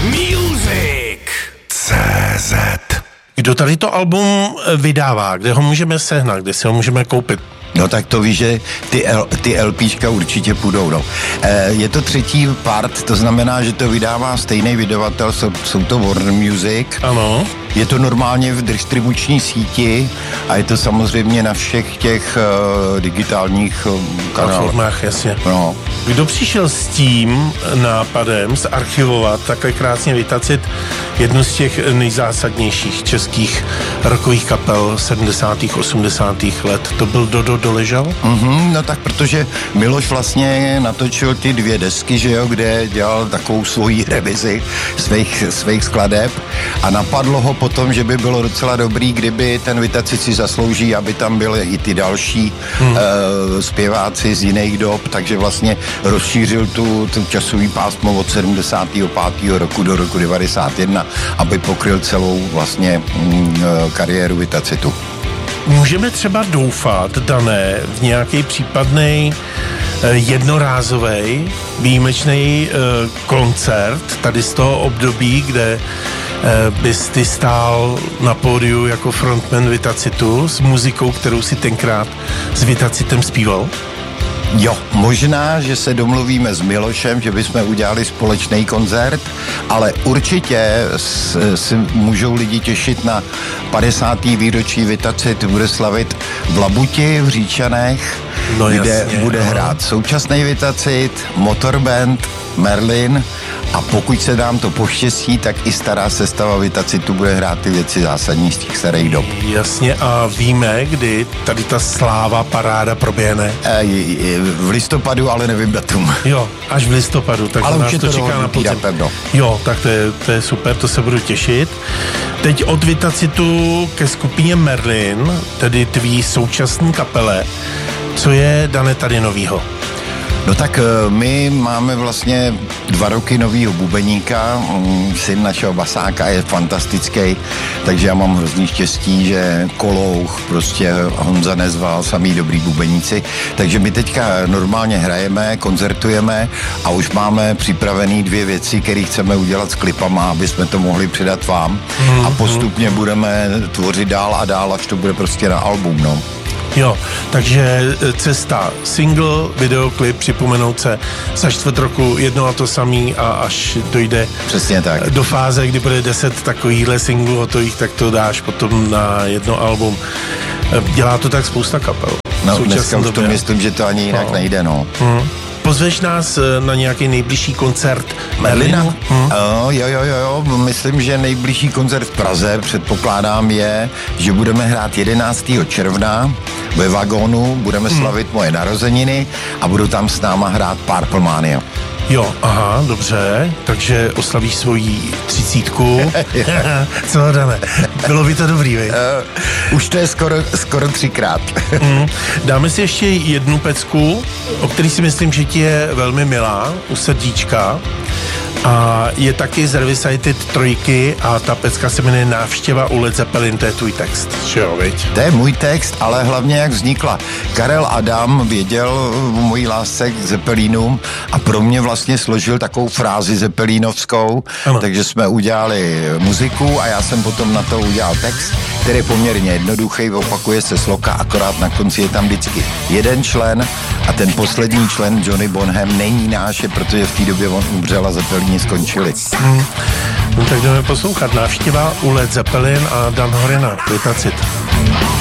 Music CZ. Kdo tady to album vydává? Kde ho můžeme sehnat? Kde si ho můžeme koupit? No tak to víš, že ty LPčka určitě půjdou, no. Je to třetí part, to znamená, že to vydává stejný vydavatel, jsou to Warner Music. Ano. Je to normálně v distribuční síti a je to samozřejmě na všech těch digitálních kanálech. Platformách, jasně. No. Kdo přišel s tím nápadem zarchivovat, takhle krásně vytacit jednu z těch nejzásadnějších českých rockových kapel 70. 80. let? To byl Dodo Doležal? No tak protože Miloš vlastně natočil ty 2 desky, že jo, kde dělal takovou svoji revizi svých skladeb a napadlo ho potom, že by bylo docela dobrý, kdyby ten Vytacit si zaslouží, aby tam byly i ty další zpěváci z jiných dob, takže vlastně rozšířil tu časový pásmo od 75. roku do roku 91, aby pokryl celou vlastně kariéru Vytacitu. Můžeme třeba doufat, Dané, v nějaký případnej jednorázovej výjimečný koncert tady z toho období, kde bys ty stál na pódiu jako frontman Vytacitu s muzikou, kterou si tenkrát s Vytacitem zpíval? Jo, možná, že se domluvíme s Milošem, že bychom udělali společný koncert, ale určitě si můžou lidi těšit na 50. výročí Vytacit, bude slavit v Labuti v Říčanech, kde bude hrát současný Vytacit, Motorband, Merlin a pokud se nám to poštěstí, tak i stará sestava Vytacitu bude hrát ty věci zásadní z těch starých dob. Jasně, a víme, kdy tady ta sláva paráda proběhne? V listopadu, ale nevím datum. Jo, až v listopadu, takže ale nás to čeká na podzim. Jo, tak to je super, to se budu těšit. Teď od Vytacitu ke skupině Merlin, tedy tvý současný kapele. Co je, Dane, tady novýho? No tak my máme vlastně 2 roky novýho bubeníka, syn našeho basáka je fantastický, takže já mám hrozný štěstí, že Kolouch, prostě Honza Nezval, samý dobrý bubeníci, takže my teďka normálně hrajeme, koncertujeme a už máme připravený 2 věci, které chceme udělat s klipama, aby jsme to mohli předat vám a postupně budeme tvořit dál a dál, až to bude prostě na album, no. Jo, takže cesta single, videoklip, připomenout se za 4 roku jedno a to samý a až dojde přesně tak do fáze, kdy bude 10 takovýchhle singlů hotových, tak to dáš potom na jedno album. Dělá to tak spousta kapel. No, dneska už to myslím, že to ani jinak nejde, no. Pozveš nás na nějaký nejbližší koncert Merlina? Jo, myslím, že nejbližší koncert v Praze, předpokládám, je, že budeme hrát 11. června ve Vagónu, budeme slavit moje narozeniny a budou tam s náma hrát Purple Mania. Jo, aha, dobře, takže oslavíš svoji 30. Co, Dane? Bylo by to dobrý, vej? Už to je skoro 3krát. Dáme si ještě jednu pecku, o který si myslím, že ti je velmi milá, u srdíčka. A je taky z Revisited 3 a ta pecka se jmenuje Návštěva u Led Zeppelin, to je tvůj text, že jo, viď? To je můj text, ale hlavně jak vznikla. Karel Adam věděl o mojí lásce k Zeppelínům a pro mě vlastně složil takovou frázi zeppelínovskou, takže jsme udělali muziku a já jsem potom na to udělal text, který je poměrně jednoduchý, opakuje se sloka, akorát na konci je tam vždycky jeden člen a ten poslední člen Johnny Bonham není náš, protože v té době on umřel a Zeppelíni skončili. No tak jdeme poslouchat Návštěva u Led Zeppelin a Dan Horena, Vytacit.